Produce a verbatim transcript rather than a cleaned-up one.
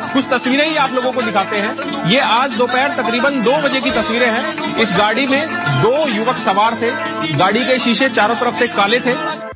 कुछ तस्वीरें ही आप लोगों को दिखाते हैं। ये आज दोपहर तकरीबन दो बजे की तस्वीरें हैं। इस गाड़ी में दो युवक सवार थे। गाड़ी के शीशे चारों तरफ से काले थे।